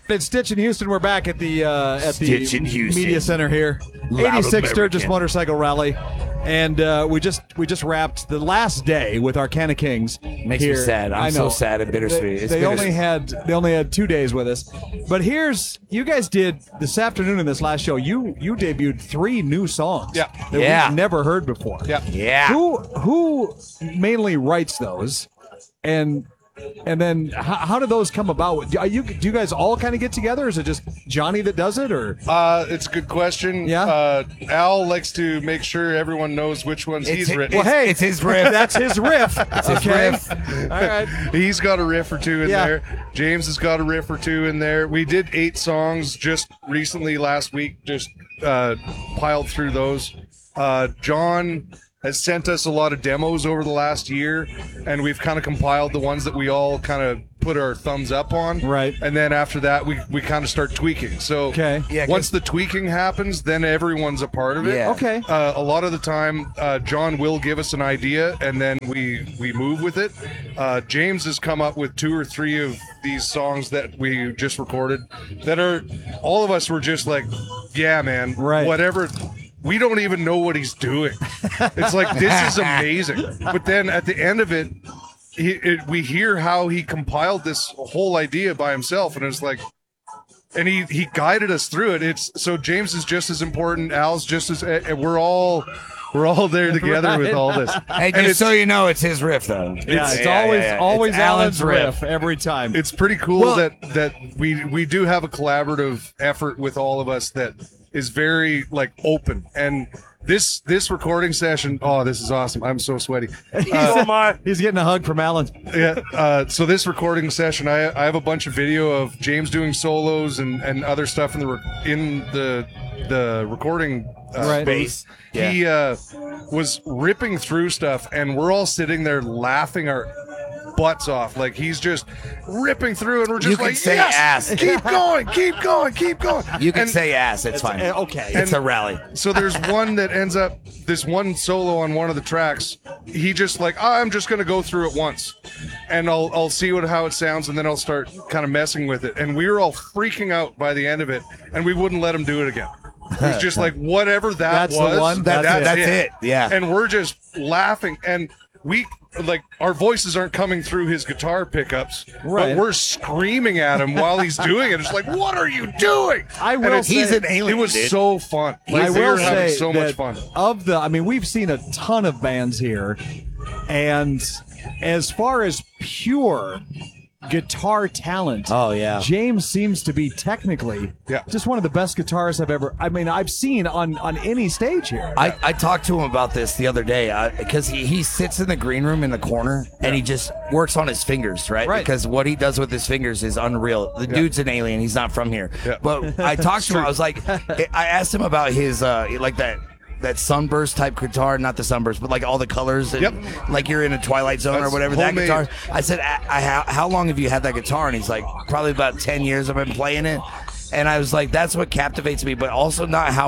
It's Stitch in Houston. We're back at the Houston. media center here. Loud 86 Sturgis American. Motorcycle Rally, and we just wrapped the last day with Arcana Kings. Makes here. me sad. I'm I so know. sad and bittersweet. It's They bittersweet. only had 2 days with us, but you guys did this afternoon in this last show. You debuted 3 new songs. Yeah. that Yeah. we've never heard before. Yeah. Yeah. Who mainly writes those, and then how do those come about? Do you guys all kind of get together? Is it just Johnny that does it, or It's a good question. Yeah? Al likes to make sure everyone knows which ones he's written. Well, hey, it's his riff. That's his riff. his riff. All right. He's got a riff or two in Yeah. there. James has got a riff or two in there. We did 8 songs just recently last week, just piled through those. John has sent us a lot of demos over the last year, and we've kind of compiled the ones that we all kind of put our thumbs up on. Right. And then after that, we kind of start tweaking. So Okay. Yeah, 'cause- once the tweaking happens, then everyone's a part of it. Yeah. Okay. A lot of the time, John will give us an idea, and then we move with it. James has come up with 2 or 3 of these songs that we just recorded that are, all of us were just like, yeah, man, Right. whatever. We don't even know what he's doing. It's like, this is amazing. But then at the end of it, we hear how he compiled this whole idea by himself, and it's like, and he guided us through it. So James is just as important. Al's just as, and we're all there together with all this. Hey, And just so you know, it's his riff, though. Yeah, it's yeah. always It's Alan's riff every time. It's pretty cool Well- that we do have a collaborative effort with all of us that is very like open. And this recording session, oh, this is awesome. I'm so sweaty. He's getting a hug from Alan. Yeah. So this recording session, I have a bunch of video of James doing solos and other stuff in the recording Right. space. Yeah. He was ripping through stuff, and we're all sitting there laughing our butts off. Like, he's just ripping through, and we're just You can like, say yes, ass. keep going, keep going, keep going. You can And say ass. It's fine. okay. It's a rally. so there's one that ends up, this one solo on one of the tracks, he just like, I'm just going to go through it once, and I'll see how it sounds, and then I'll start kind of messing with it. And we were all freaking out by the end of it, and we wouldn't let him do it again. He's just like, whatever that That's the was, one? That's it. Yeah. And we're just laughing, and we, like, our voices aren't coming through his guitar pickups, Right. but we're screaming at him while he's doing it. It's like, what are you doing? I And will it's- say, He's an alien. it was dude. so fun. Like, I we will were having say so that much fun. we've seen a ton of bands here, and as far as pure guitar talent, Oh, yeah. James seems to be technically Yeah. just one of the best guitarists I've seen on any stage here. I talked to him about this the other day because he sits in the green room in the corner and he just works on his fingers, right? Right. Because what he does with his fingers is unreal. The dude's an alien. He's not from here. Yeah. But I talked to him. I was like, I asked him about his like that sunburst type guitar, not the sunburst, but like all the colors, and Yep. like you're in a Twilight Zone or That's whatever. homemade. That guitar. I said, how long have you had that guitar? And he's like, probably about 10 years I've been playing it. And I was like, that's what captivates me, but also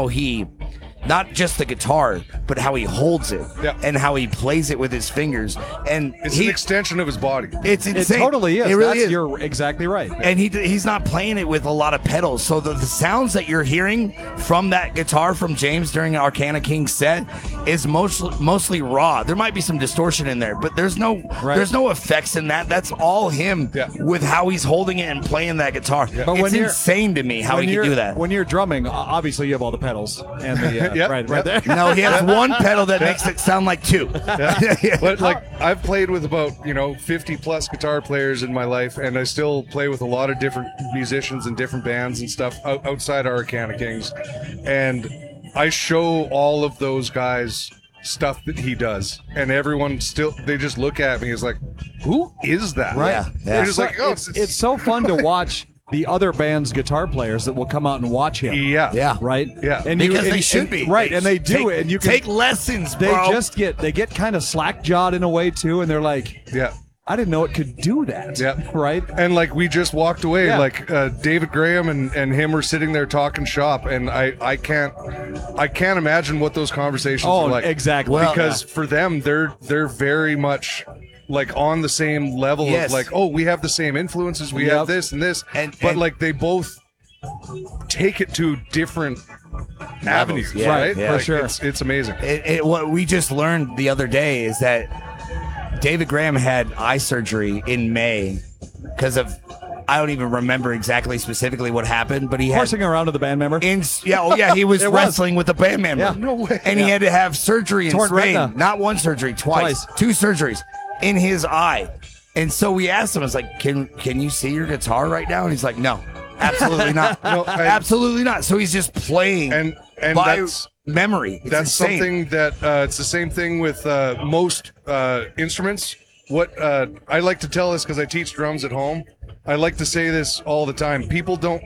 not just the guitar, but how he holds it Yeah. and how he plays it with his fingers. And It's an extension of his body. it's It insane. totally is. It really is. You're exactly right. And he's not playing it with a lot of pedals. So the sounds that you're hearing from that guitar from James during Arcana King's set is mostly raw. There might be some distortion in there, but there's no effects in that. That's all him Yeah. with how he's holding it and playing that guitar. But It's when you're- insane to me how when he can you're- do that. When you're drumming, obviously you have all the pedals and the Yep, right yep. there. No, he has one pedal that makes it sound like two. But like, I've played with about 50 plus guitar players in my life, and I still play with a lot of different musicians and different bands and stuff outside Arcana Kings, and I show all of those guys stuff that he does, and everyone they just look at me as like, who is that? Right. Yeah. They're just like, oh, it's so fun to watch the other band's guitar players that will come out and watch him. yeah, Yeah. Right? Yeah. And Because and- they should and- be. Right, and they do it, and you can take lessons, they bro. get kind of slack-jawed in a way too, and they're like, yeah. I didn't know it could do that. Yeah. Right? And like, we just walked away, Yeah. like David Graham and him were sitting there talking shop, and I can't imagine what those conversations Oh, were like. exactly. Well, because for them, they're very much like on the same level Yes. of like, oh, we have the same influences, we have this and this, but like they both take it to different avenues, yeah, right? yeah. For Like, sure. It's amazing. What we just learned the other day is that David Graham had eye surgery in May because of, I don't even remember exactly specifically what happened, but he had Horsing around with the band member. he was It was. wrestling with a band member. Yeah. No way. And he had to have surgery in Torn Spain. retina. Not one surgery, twice. Twice. 2 surgeries in his eye. And so we asked him, I was like, can you see your guitar right now? And he's like, no, absolutely not. No, absolutely not. So he's just playing And by that's memory. It's that's insane. something that it's the same thing with most instruments. What I like to tell this because I teach drums at home. I like to say this all the time. People don't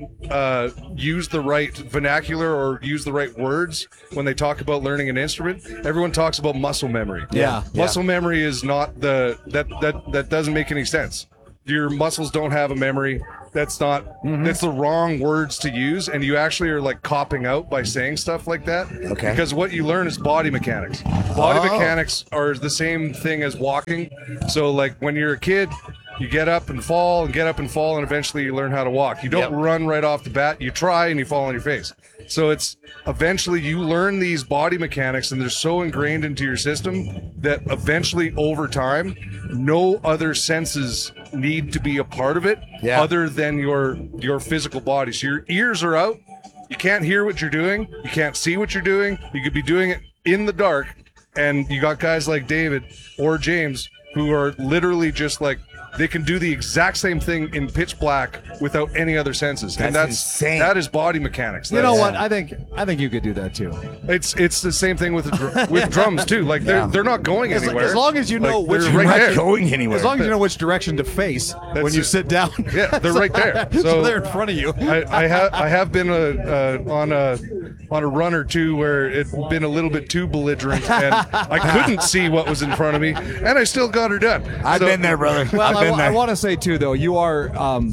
use the right vernacular or use the right words when they talk about learning an instrument. Everyone talks about muscle memory. Yeah. Muscle memory is not that doesn't make any sense. Your muscles don't have a memory. That's not that's the wrong words to use, and you actually are like copping out by saying stuff like that. Okay. Because what you learn is body mechanics. Body mechanics are the same thing as walking. So like when you're a kid, you get up and fall, and eventually you learn how to walk. You don't run right off the bat. You try and you fall on your face. So it's eventually you learn these body mechanics, and they're so ingrained into your system that eventually over time, no other senses need to be a part of it other than your physical body. So your ears are out. You can't hear what you're doing. You can't see what you're doing. You could be doing it in the dark. And you got guys like David or James who are literally just like, they can do the exact same thing in pitch black without any other senses. And That's that's insane. That is body mechanics. You know That's- what? I think you could do that too. It's the same thing with with drums too. Like they're not going As, anywhere. as long as you know Like, which they're You're right not there. going anywhere. as long as you know which direction to face when you it. sit down. Yeah, they're right there. So, So they're in front of you. I have been on a run or two where it's been a little bit too belligerent, and I couldn't see what was in front of me, and I still got her done. I've So- been there, brother. Well, I've been I there. want to say too, though, you are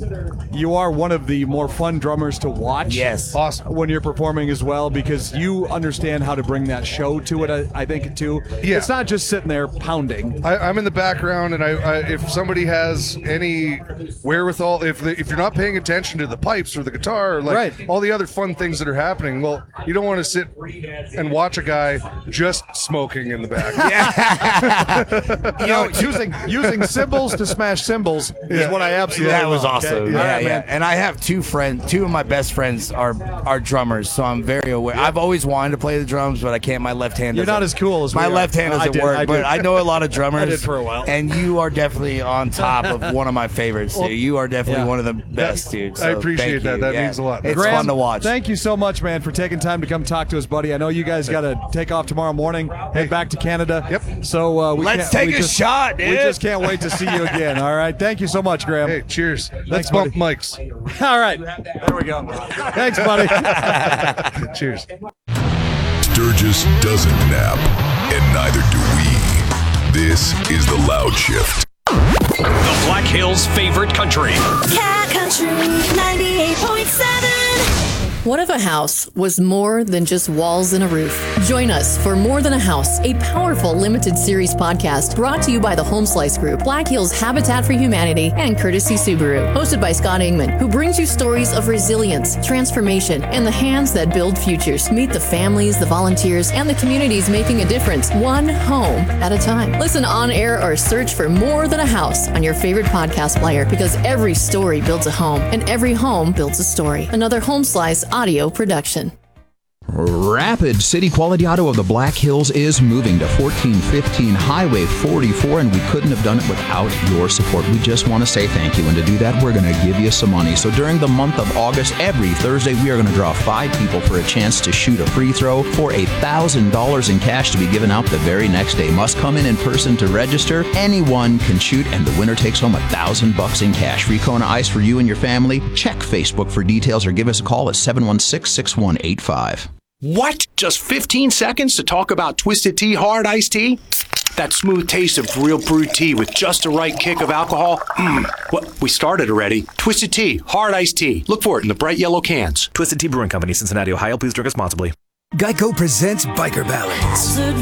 one of the more fun drummers to watch. Yes. Awesome. When you're performing as well, because you understand how to bring that show to it. I think too. Yeah. It's not just sitting there pounding. I'm in the background, and I if somebody has any wherewithal, if you're not paying attention to the pipes or the guitar or like Right. all the other fun things that are happening, well, you don't want to sit and watch a guy just smoking in the back. You know, using cymbals to smash cymbals is what I absolutely That was love, okay? awesome. All Yeah, right, yeah. man. And I have 2 friends. 2 of my best friends are drummers, so I'm very aware. I've always wanted to play the drums, but I can't. My left hand. You're doesn't- not as cool as my we are. left hand I doesn't did, work. I But did. I know a lot of drummers. I did for a while. And you are definitely on top of one of my favorites. Dude. You are definitely yeah. one of the best, dude. So I appreciate thank that. you. That Yeah. means a lot. It's Graham, fun to watch. Thank you so much, man, for taking time to come talk to us, buddy. I know you guys got to take off tomorrow morning, head back to Canada. Yep. So Let's can't- take a shot, dude. We just can't wait to see you again. All right. Thank you so much, Graham. Hey, cheers. Thanks, Let's bump buddy. mics. All right. There we go. Thanks, buddy. Cheers. Sturgis doesn't nap, and neither do we. This is The Loud Shift. The Black Hills' favorite country. Cat Country 98.7. What if a house was more than just walls and a roof? Join us for More Than a House, a powerful limited series podcast brought to you by the Home Slice Group, Black Hills Habitat for Humanity, and Courtesy Subaru. Hosted by Scott Ingman, who brings you stories of resilience, transformation, and the hands that build futures. Meet the families, the volunteers, and the communities making a difference, one home at a time. Listen on air or search for More Than a House on your favorite podcast player, because every story builds a home, and every home builds a story. Another Home Slice audio production. Rapid City Quality Auto of the Black Hills is moving to 1415 Highway 44, and we couldn't have done it without your support. We just want to say thank you, and to do that, we're going to give you some money. So during the month of August, every Thursday, we are going to draw 5 people for a chance to shoot a free throw for $1,000 in cash to be given out the very next day. Must come in person to register. Anyone can shoot, and the winner takes home $1,000 in cash. Free Kona Ice for you and your family. Check Facebook for details or give us a call at 716-6185. What? Just 15 seconds to talk about Twisted Tea Hard Iced Tea? That smooth taste of real brewed tea with just the right kick of alcohol? Well, we started already. Twisted Tea Hard Iced Tea. Look for it in the bright yellow cans. Twisted Tea Brewing Company, Cincinnati, Ohio. Please drink responsibly. Geico presents Biker Ballads.